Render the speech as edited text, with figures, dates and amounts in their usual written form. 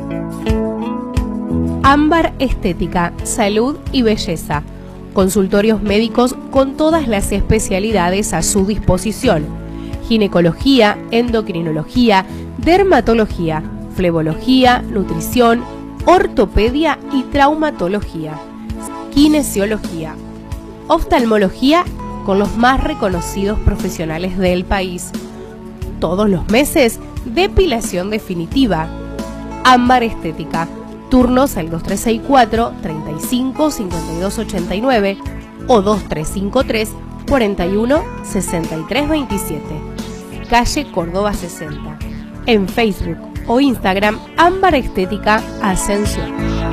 Ámbar Estética, salud y belleza. Consultorios médicos con todas las especialidades a su disposición. Ginecología, endocrinología, dermatología, flebología, nutrición, ortopedia y traumatología. Kinesiología. Oftalmología con los más reconocidos profesionales del país. Todos los meses, depilación definitiva. Ámbar Estética. Turnos al 2364 35 52 89 o 2353 41 63 27. Calle Córdoba 60. En Facebook o Instagram, Ámbar Estética Ascensión.